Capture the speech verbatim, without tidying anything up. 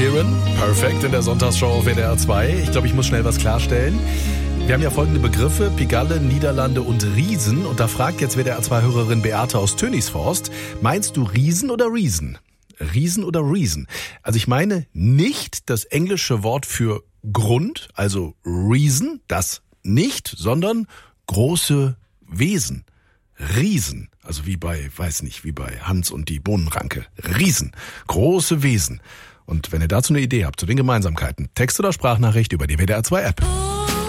Sheeran, Perfect in der Sonntagsshow auf W D R zwei. Ich glaube, ich muss schnell was klarstellen. Wir haben ja folgende Begriffe, Pigalle, Niederlande und Riesen. Und da fragt jetzt W D R zwei-Hörerin Beate aus Tönigsforst, meinst du Riesen oder Reason? Riesen oder Reason? Also ich meine nicht das englische Wort für Grund, also Reason, das nicht, sondern große Wesen. Riesen, also wie bei, weiß nicht, wie bei Hans und die Bohnenranke. Riesen, große Wesen. Und wenn ihr dazu eine Idee habt zu den Gemeinsamkeiten, Text oder Sprachnachricht über die W D R zwei App.